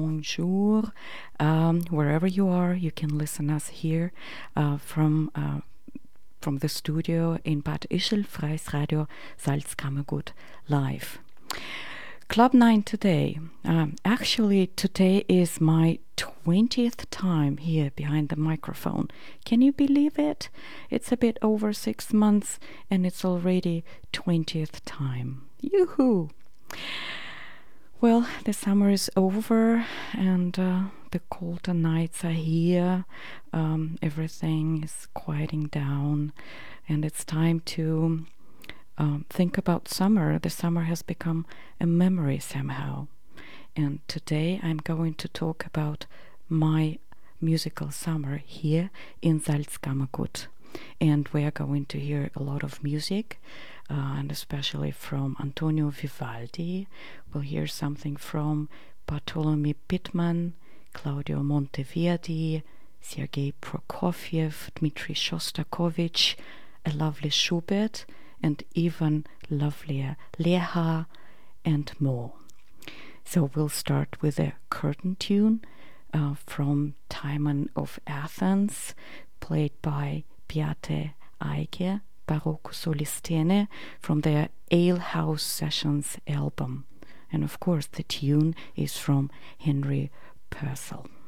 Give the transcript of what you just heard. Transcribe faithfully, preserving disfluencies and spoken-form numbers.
Bonjour, um, wherever you are, you can listen us here uh, from uh, from the studio in Bad Ischl, Freies Radio Salzkammergut live. Club nine today. Um, actually, today is my twentieth time here behind the microphone. Can you believe it? It's a bit over six months and it's already twentieth time. Yoo-hoo! Well, the summer is over and uh, the colder nights are here. Um, everything is quieting down and it's time to um, think about summer. The summer has become a memory somehow. And today I'm going to talk about my musical summer here in Salzkammergut. And we are going to hear a lot of music, uh, and especially from Antonio Vivaldi. We'll hear something from Bartolomé Bittman, Claudio Monteverdi, Sergei Prokofiev, Dmitri Shostakovich, a lovely Schubert, and even lovelier Leha, and more. So we'll start with a curtain tune uh, from Timon of Athens, played by Beate Eige, Barocco Solistene, from their Ale House Sessions album. And of course the tune is from Henry Purcell.